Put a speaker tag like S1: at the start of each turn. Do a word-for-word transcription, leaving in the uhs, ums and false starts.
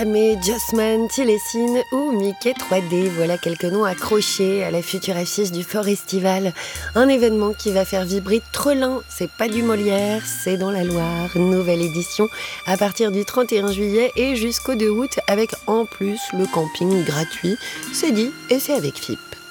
S1: Mais Jossman, Tilessine ou Mickey trois D, voilà quelques noms accrochés à la future affiche du Fort Estival. Un événement qui va faire vibrer Trelin. C'est pas du Molière, c'est dans la Loire. Nouvelle édition à partir du trente et un juillet et jusqu'au deux août avec en plus le camping gratuit. C'est dit et c'est avec F I P.